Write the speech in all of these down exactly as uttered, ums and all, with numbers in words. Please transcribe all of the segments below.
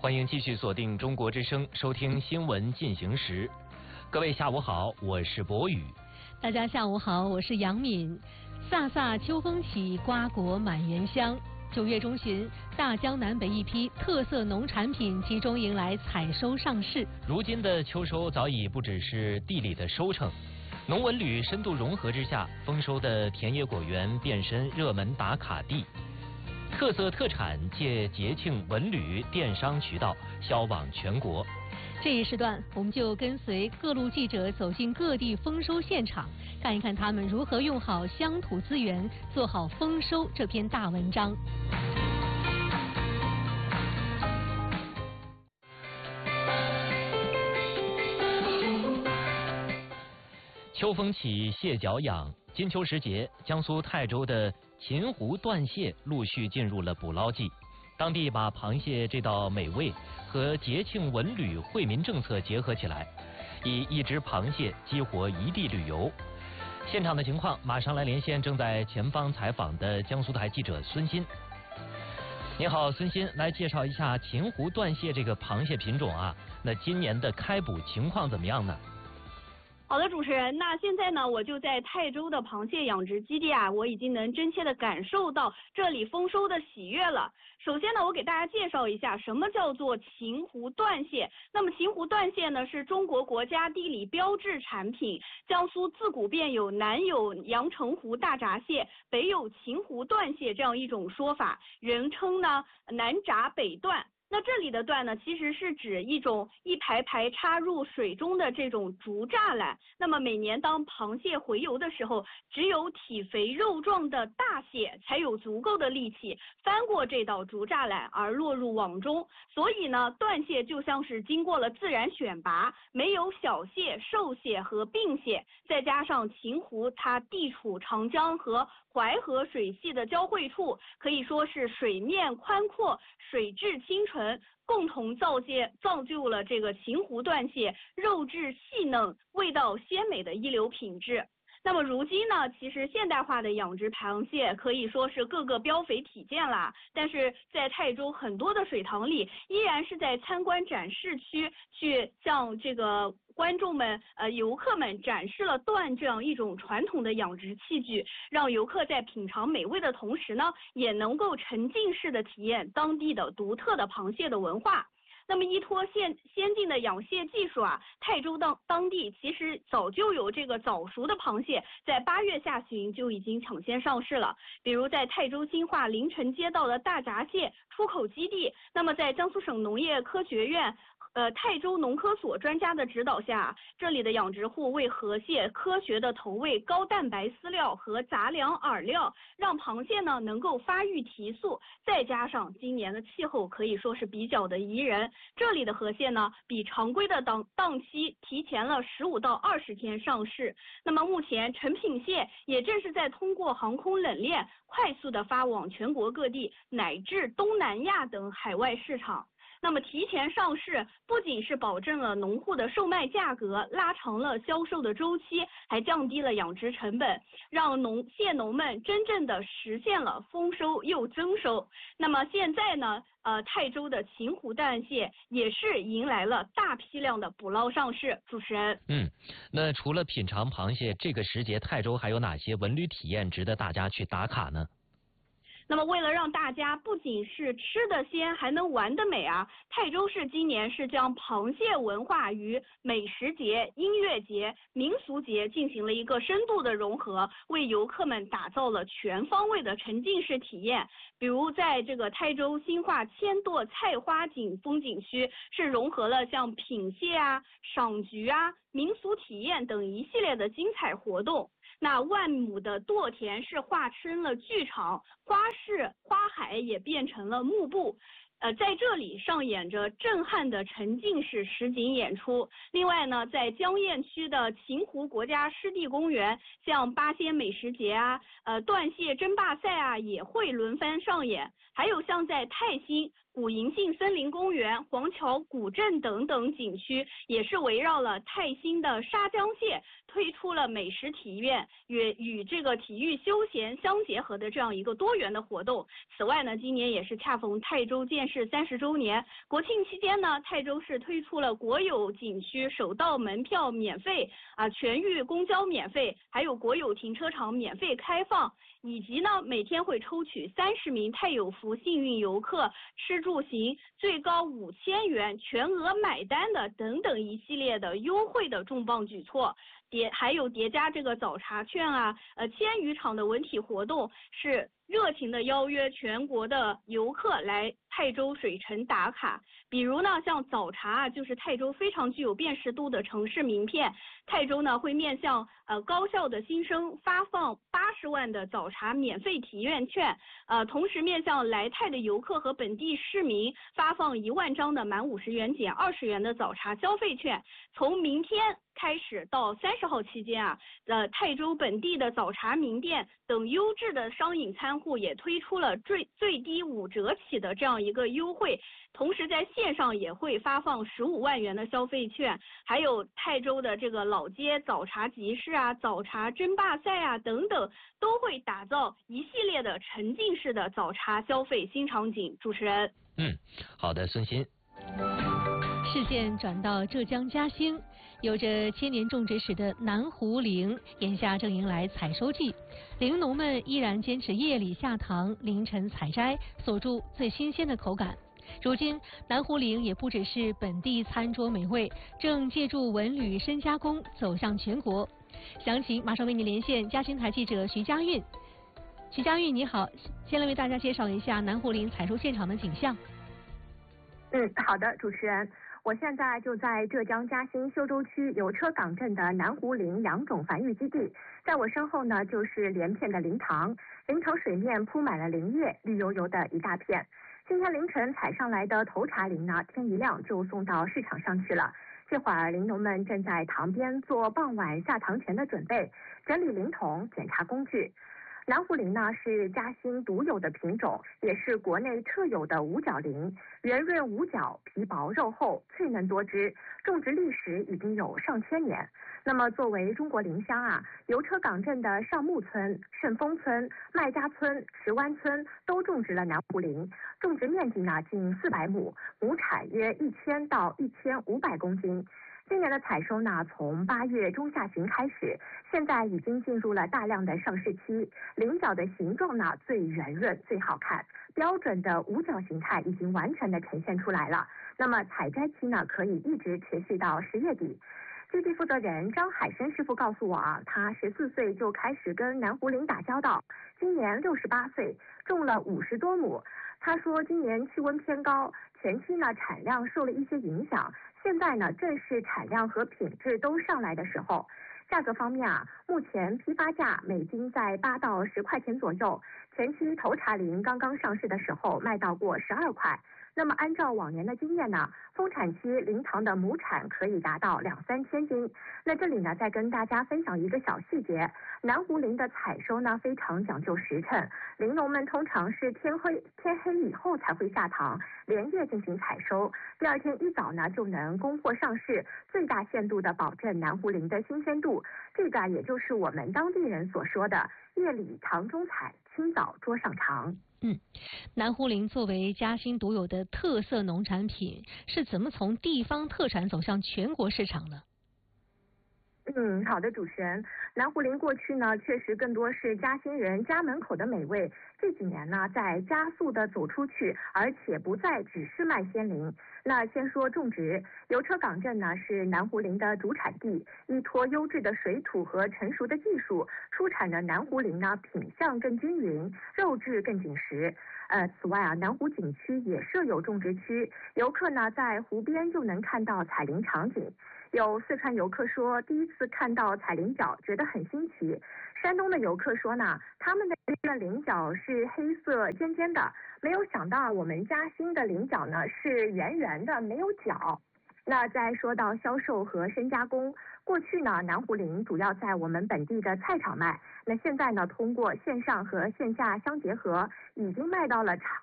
欢迎继续锁定中国之声，收听新闻进行时。各位下午好，我是博宇。 大家下午好，我是杨敏。飒飒秋风起，瓜果满园香。九月中旬，大江南北一批特色农产品集中迎来采收上市。 如今的秋收早已不只是地里的收成，农文旅深度融合之下，丰收的田野果园变身热门打卡地。特色特产借节庆文旅电商渠道销往全国。 这一时段，我们就跟随各路记者走进各地丰收现场，看一看他们如何用好乡土资源，做好丰收这篇大文章。 秋风起，蟹脚痒。金秋时节，江苏泰州的秦湖段蟹陆续进入了捕捞季。当地把螃蟹这道美味和节庆文旅惠民政策结合起来，以一只螃蟹激活一地旅游。现场的情况，马上来连线正在前方采访的江苏台记者孙鑫。你好，孙鑫，来介绍一下秦湖段蟹这个螃蟹品种啊。那今年的开捕情况怎么样呢？ 好的，主持人，那现在呢，我就在泰州的螃蟹养殖基地啊，我已经能真切的感受到这里丰收的喜悦了。首先呢，我给大家介绍一下什么叫做秦湖段蟹。那么秦湖段蟹呢，是中国国家地理标志产品。江苏自古便有南有阳澄湖大闸蟹，北有秦湖段蟹这样一种说法，人称呢南闸北段。那这里的段呢，其实是指一种一排排插入水中的这种竹栅栏。那么每年当螃蟹洄游的时候，只有体肥肉壮的大蟹才有足够的力气翻过这道竹栅栏而落入网中。所以呢，段蟹就像是经过了自然选拔，没有小蟹、瘦蟹和病蟹，再加上秦湖它地处长江和淮河水系的交汇处，可以说是水面宽阔，水质清纯，共同造界造就了这个秦湖段蟹肉质细嫩、味道鲜美的一流品质。那么如今呢，其实现代化的养殖螃蟹可以说是各个膘肥体健啦，但是在泰州很多的水塘里，依然是在参观展示区去向这个观众们、呃游客们展示了段这样一种传统的养殖器具，让游客在品尝美味的同时呢，也能够沉浸式的体验当地的独特的螃蟹的文化。那么依托先先进的养蟹技术啊，泰州当当地其实早就有这个早熟的螃蟹，在八月下旬就已经抢先上市了。比如在泰州新化临城街道的大闸蟹出口基地，那么在江苏省农业科学院呃，泰州农科所专家的指导下，这里的养殖户为河蟹科学的投喂高蛋白饲料和杂粮饵料，让螃蟹呢能够发育提速。再加上今年的气候可以说是比较的宜人，这里的河蟹呢比常规的档档期提前了十五到二十天上市。那么目前成品蟹也正是在通过航空冷链快速的发往全国各地，乃至东南亚等海外市场。那么提前上市不仅是保证了农户的售卖价格，拉长了销售的周期，还降低了养殖成本，让农蟹农们真正的实现了丰收又增收。那么现在呢，呃，泰州的秦湖段蟹也是迎来了大批量的捕捞上市。主持人， 嗯，那除了品尝螃蟹，这个时节泰州还有哪些文旅体验值得大家去打卡呢？ 那么为了让大家不仅是吃得鲜还能玩得美啊，泰州市今年是将螃蟹文化与美食节、音乐节、民俗节进行了一个深度的融合，为游客们打造了全方位的沉浸式体验。比如在这个泰州新化千垛菜花景风景区，是融合了像品蟹啊、赏菊啊、民俗体验等一系列的精彩活动。那万亩的垛田是化身了剧场，花市花海也变成了幕布。呃，在这里上演着震撼的沉浸式实景演出。另外呢，在江堰区的秦湖国家湿地公园，像八仙美食节啊、呃段蟹争霸赛啊，也会轮番上演。还有像在泰兴古银杏森林公园、黄桥古镇等等景区，也是围绕了泰兴的沙江蟹推出了美食体院，与与这个体育休闲相结合的这样一个多元的活动。此外呢，今年也是恰逢泰州建市三十周年，国庆期间呢，泰州市推出了国有景区首道门票免费啊，全域公交免费，还有国有停车场免费开放。以及呢，每天会抽取三十名泰有福幸运游客吃住行最高五千元全额买单的等等一系列的优惠的重磅举措，叠还有叠加这个早茶券啊，呃千余场的文体活动，是热情的邀约全国的游客来泰州水城打卡。比如呢，像早茶啊，就是泰州非常具有辨识度的城市名片。泰州呢会面向呃高校的新生发放八十万的早茶免费体验券，呃同时面向来泰的游客和本地市民发放一万张的满五十元减二十元的早茶消费券。从明天开始到三十号期间啊，呃泰州本地的早茶名店等优质的商饮餐户也推出了最最低五折起的这样一个优惠，同时在线上也会发放十五万元的消费券，还有泰州的这个老街早茶集市啊、早茶争霸赛啊等等，都会打造一系列的沉浸式的早茶消费新场景。主持人， 嗯，好的，孙鑫。 视线转到浙江嘉兴，有着千年种植史的南湖菱，眼下正迎来采收季。菱农们依然坚持夜里下塘，凌晨采摘，锁住最新鲜的口感。如今，南湖菱也不只是本地餐桌美味，正借助文旅深加工走向全国。详情马上为您连线嘉兴台记者徐佳韵。徐佳韵，你好，先来为大家介绍一下南湖菱采收现场的景象。 嗯，好的，主持人。我现在就在浙江嘉兴修州区油车港镇的南湖菱两种繁育基地，在我身后呢就是连片的灵塘，灵塘水面铺满了菱叶，绿油油的一大片。今天凌晨采上来的头茬菱呢，天一亮就送到市场上去了。这会儿菱农们正在塘边做傍晚下塘前的准备，整理菱桶，检查工具。南湖菱呢是嘉兴独有的品种，也是国内特有的五角菱，圆润无角，皮薄肉厚，脆嫩多汁，种植历史已经有上千年。那么作为中国菱乡啊，油车港镇的上木村、顺丰村、麦家村、石湾村都种植了南湖菱，种植面积呢近四百亩，亩产约一千到一千五百公斤。今年的采收呢，从八月中下旬开始，现在已经进入了大量的上市期。菱角的形状呢最圆润、最好看，标准的五角形态已经完全的呈现出来了。那么采摘期呢，可以一直持续到十月底。基地负责人张海生师傅告诉我啊，他十四岁就开始跟南湖菱打交道，今年六十八岁，种了五十多亩。他说，今年气温偏高，前期呢产量受了一些影响，现在呢正是产量和品质都上来的时候。价格方面啊，目前批发价每斤在八到十块钱左右，前期头茬菱刚刚上市的时候卖到过十二块。那么按照往年的经验呢，丰产期灵塘的亩产可以达到两三千斤。那这里呢，再跟大家分享一个小细节，南湖菱的采收呢非常讲究时辰，菱农们通常是天黑天黑以后才会下塘，连夜进行采收，第二天一早呢就能供货上市，最大限度的保证南湖菱的新鲜度。这个也就是我们当地人所说的夜里塘中采，清早桌上尝。 嗯，南湖菱作为嘉兴独有的特色农产品，是怎么从地方特产走向全国市场的？ 嗯，好的，主持人。南湖菱过去呢，确实更多是嘉兴人家门口的美味。这几年呢，在加速的走出去，而且不再只是卖鲜菱。那先说种植，油车港镇呢是南湖菱的主产地，依托优质的水土和成熟的技术，出产的南湖菱呢品相更均匀，肉质更紧实。呃，此外啊，南湖景区也设有种植区，游客呢在湖边就能看到采菱场景。有四川游客说，第一次看到采菱角，觉得很新奇。山东的游客说呢，他们的菱角是黑色尖尖的，没有想到我们嘉兴的菱角呢是圆圆的，没有角。那再说到销售和深加工，过去呢，南湖菱主要在我们本地的菜场卖，那现在呢，通过线上和线下相结合，已经卖到了厂，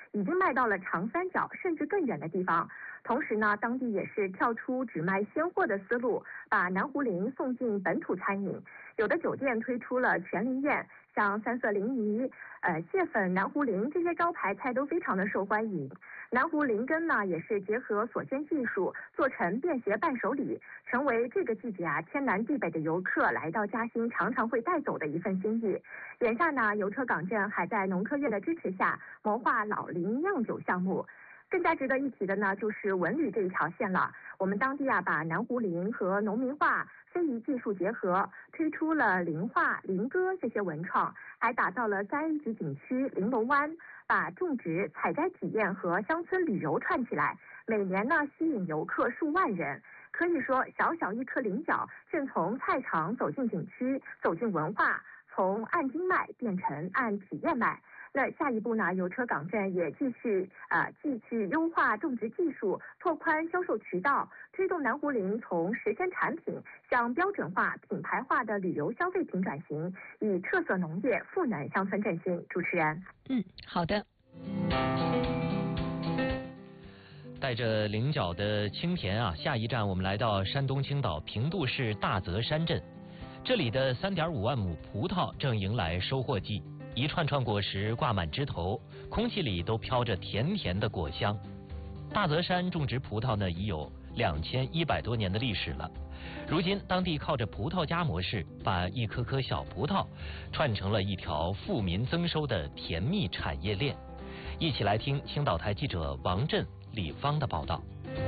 已经卖到了长三角甚至更远的地方。同时呢，当地也是跳出只卖鲜货的思路，把南壶铃送进本土餐饮。有的酒店推出了全灵宴，像三色鲮鱼、呃蟹粉、南壶铃这些招牌菜都非常的受欢迎。南壶铃羹呢，也是结合锁鲜技术做成便携伴手礼，成为这个季节啊天南地北的游客来到嘉兴常常会带走的一份心意。眼下呢，邮车港镇还在农科院的支持下谋划老龄酿酒项目。更加值得一提的呢，就是文旅这一条线了。我们当地啊，把南壶铃和农民画、非遗技术结合，推出了铃画、铃歌这些文创，还打造了三 A 级景区玲珑湾，把种植、采摘体验和乡村旅游串起来，每年呢吸引游客数万人。可以说，小小一颗菱角，正从菜场走进景区，走进文化，从按斤卖变成按体验卖。那下一步呢，邮车港镇也继续呃继续优化种植技术，拓宽销售渠道，推动南壶铃从实鲜产品向标准化、品牌化的旅游消费品转型，以特色农业赋能乡村振兴。主持人， 嗯，好的。 带着菱角的清甜啊，下一站我们来到山东青岛平度市大泽山镇，这里的 三点五万亩葡萄正迎来收获季。一串串果实挂满枝头，空气里都飘着甜甜的果香。大泽山种植葡萄呢，已有两千一百多年的历史了。如今，当地靠着葡萄架模式，把一颗颗小葡萄串成了一条富民增收的甜蜜产业链。一起来听青岛台记者王震、李芳的报道。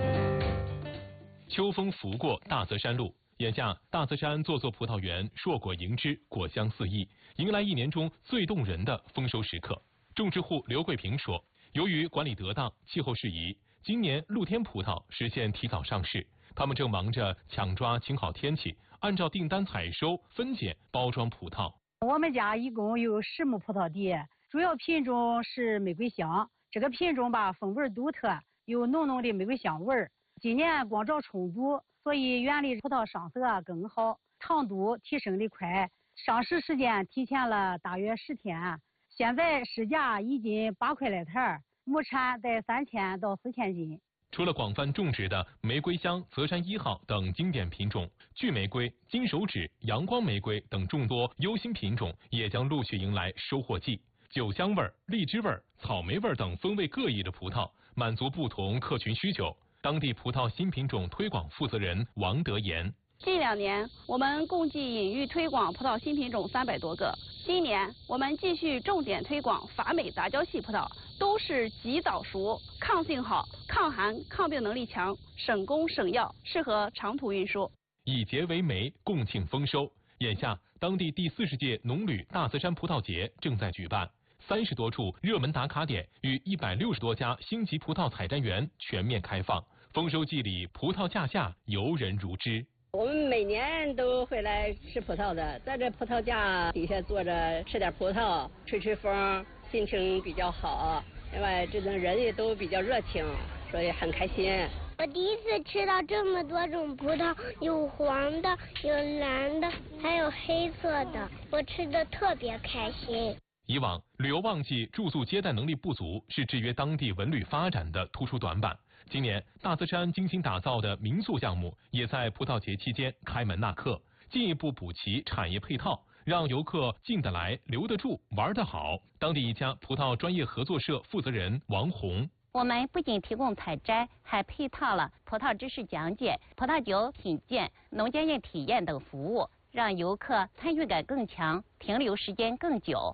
秋风拂过大泽山路。眼下，大泽山座座葡萄园硕果盈枝，果香四溢，迎来一年中最动人的丰收时刻。种植户刘桂平说，由于管理得当，气候适宜，今年露天葡萄实现提早上市。他们正忙着抢抓晴好天气，按照订单采收、分拣、包装葡萄。 我们家一共有十亩葡萄地，主要品种是玫瑰香。这个品种吧，风味独特，有浓浓的玫瑰香味儿。今年光照充足，所以园里葡萄上色更好，糖度提升的快，上市时间提前了大约十天。现在市价一斤八块来台，亩产在三千到四千斤。 除了广泛种植的玫瑰香、泽山一号等经典品种，巨玫瑰、金手指、阳光玫瑰等众多优新品种也将陆续迎来收获季。酒香味、荔枝味、草莓味等风味各异的葡萄，满足不同客群需求。当地葡萄新品种推广负责人王德言： 近两年，我们共计引育推广葡萄新品种三百多个。今年，我们继续重点推广法美杂交系葡萄，都是极早熟、抗性好、抗寒、抗病能力强、省工省药，适合长途运输。 以节为媒，共庆丰收。眼下，当地第四十届农旅大泽山葡萄节正在举办。三十多处热门打卡点与一百六十多家星级葡萄采摘园全面开放，丰收季里葡萄架下游人如织。 我们每年都会来吃葡萄的，在这葡萄架底下坐着吃点葡萄，吹吹风，心情比较好。另外，这种人也都比较热情，所以很开心。 我第一次吃到这么多种葡萄，有黄的，有蓝的，还有黑色的，我吃的特别开心。 以往旅游旺季住宿接待能力不足是制约当地文旅发展的突出短板。今年大泽山精心打造的民宿项目也在葡萄节期间开门纳客，进一步补齐产业配套，让游客进得来、留得住、玩得好。当地一家葡萄专业合作社负责人王红： 我们不仅提供采摘，还配套了葡萄知识讲解、葡萄酒品鉴、农检验体验等服务，让游客参与感更强，停留时间更久。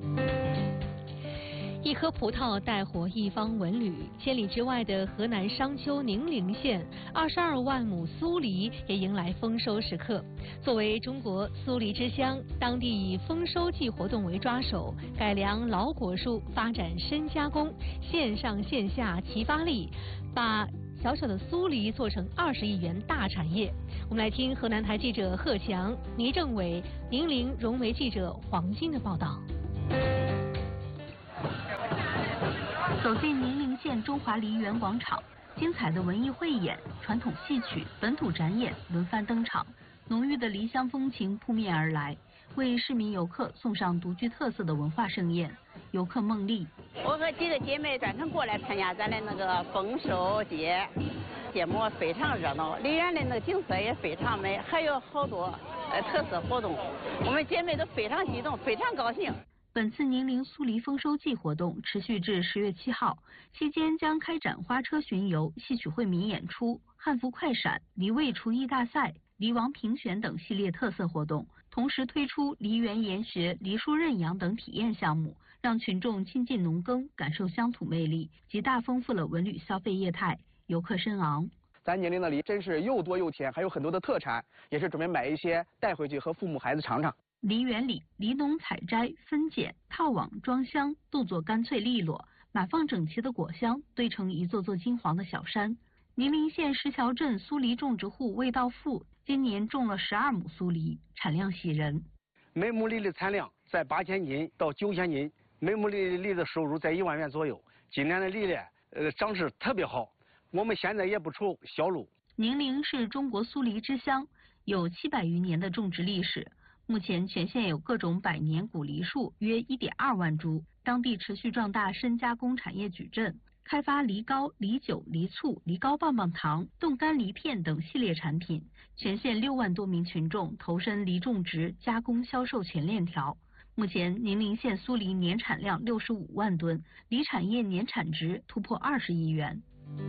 一颗葡萄带活一方文旅，千里之外的河南商丘宁陵县二十二万亩苏梨也迎来丰收时刻。作为中国苏梨之乡，当地以丰收季活动为抓手，改良老果树，发展深加工，线上线下齐发力，把小小的苏梨做成二十亿元大产业。我们来听河南台记者贺强、倪政伟、宁陵融媒记者黄金的报道。 走进宁陵县中华梨园广场，精彩的文艺汇演、传统戏曲、本土展演轮番登场，浓郁的梨乡风情扑面而来。 为市民游客送上独具特色的文化盛宴。游客孟丽， 我和几个姐妹专程过来参加咱的那个丰收节，节目非常热闹，梨园的那个景色也非常美，还有好多呃特色活动，我们姐妹都非常激动，非常高兴。 本次宁陵苏梨丰收季活动持续至十月七号，期间将开展花车巡游、戏曲惠民演出、汉服快闪、梨味厨艺大赛、梨王评选等系列特色活动，同时推出梨园研学、梨树认养等体验项目，让群众亲近农耕，感受乡土魅力，极大丰富了文旅消费业态，游客深昂。 咱宁陵的梨真是又多又甜，还有很多的特产，也是准备买一些带回去和父母孩子尝尝。 梨园里，梨农采摘、分拣、套网、装箱，动作干脆利落，码放整齐的果箱堆成一座座金黄的小山。宁陵县石桥镇苏梨种植户魏道富今年种了十二亩苏梨，产量喜人。 每亩梨的产量在八千斤到九千斤，每亩梨梨的收入在一万元左右。今年的梨呢，呃，长势特别好。我们现在也不愁销路。 宁陵是中国苏梨之乡，有七百余年的种植历史。目前全县有各种百年古梨树约一点二万株，当地持续壮大深加工产业矩阵，开发梨膏、梨酒、梨醋、梨膏棒棒糖、冻干梨片等系列产品。全县六万多名群众投身梨种植、加工、销售全链条。目前宁陵县苏梨年产量六十五万吨，梨产业年产值突破二十亿元。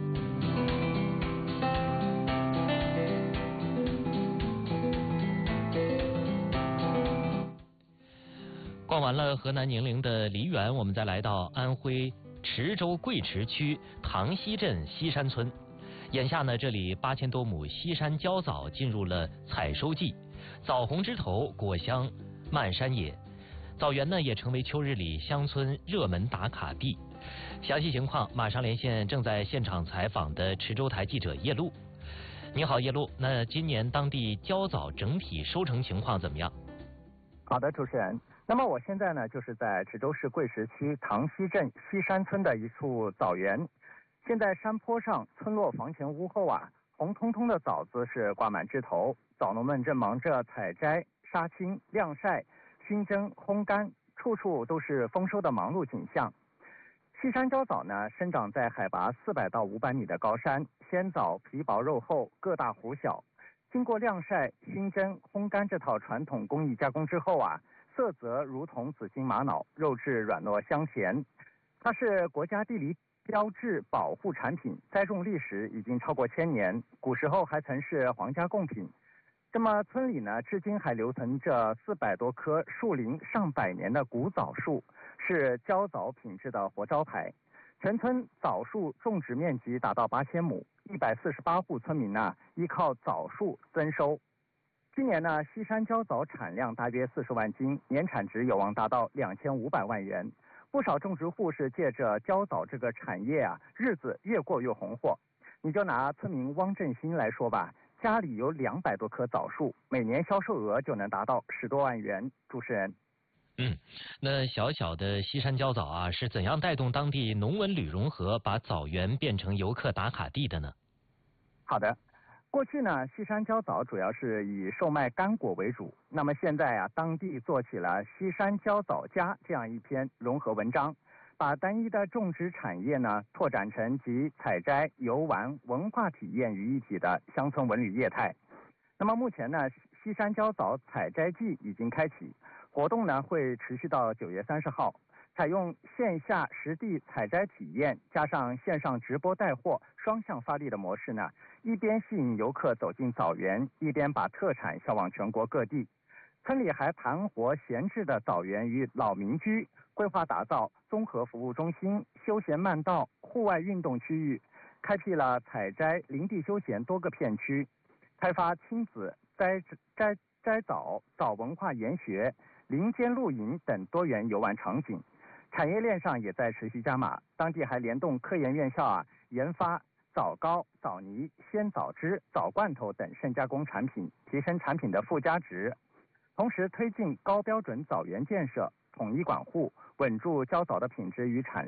逛完了河南宁陵的梨园，我们再来到安徽池州贵池区塘溪镇西山村。眼下呢，这里八千多亩西山焦枣进入了采收季，枣红枝头，果香漫山野。枣园呢也成为秋日里乡村热门打卡地。详细情况马上连线正在现场采访的池州台记者叶璐。你好，叶璐。那今年当地焦枣整体收成情况怎么样？ 好的，主持人。那么我现在呢，就是在池州市贵池区塘溪镇西山村的一处枣园。现在山坡上，村落房前屋后啊，红彤彤的枣子是挂满枝头，枣农们正忙着采摘、杀青、晾晒、熏蒸、烘干，处处都是丰收的忙碌景象。西山焦枣呢，生长在海拔四百到五百米的高山，鲜枣皮薄肉厚，个大核小。经过晾晒、熏蒸、烘干这套传统工艺加工之后啊，色泽如同紫金玛瑙，肉质软糯香咸。它是国家地理标志保护产品，栽种历史已经超过千年，古时候还曾是皇家贡品。这么村里呢，至今还留存着四百多棵树龄上百年的古枣树，是焦枣品质的活招牌。全村枣树种植面积达到八千亩，一百四十八户村民呢依靠枣树增收。今年呢，西山焦枣产量大约四十万斤，年产值有望达到两千五百万元。不少种植户是借着焦枣这个产业啊，日子越过越红火。你就拿村民汪振兴来说吧，家里有两百多棵枣树，每年销售额就能达到十多万元。主持人。 嗯，那小小的西山焦枣啊，是怎样带动当地农文旅融合，把枣园变成游客打卡地的呢？ 好的，过去呢，西山焦枣主要是以售卖干果为主。那么现在啊，当地做起了西山焦枣家这样一篇融合文章，把单一的种植产业呢拓展成集采摘、游玩、文化体验于一体的乡村文旅业态。那么目前呢，西山焦枣采摘季已经开启。活动呢会持续到九月三十号，采用线下实地采摘体验加上线上直播带货双向发力的模式呢，一边吸引游客走进枣园，一边把特产销往全国各地。村里还盘活闲置的枣园与老民居，规划打造综合服务中心、休闲慢道、户外运动区域，开辟了采摘、林地休闲多个片区，开发亲子摘摘摘枣、枣文化研学、林间露营等多元游玩场景。产业链上也在持续加码，当地还联动科研院校啊，研发枣糕、枣泥、鲜枣汁、枣罐头等深加工产品，提升产品的附加值。同时推进高标准枣园建设，统一管护，稳住焦枣的品质与产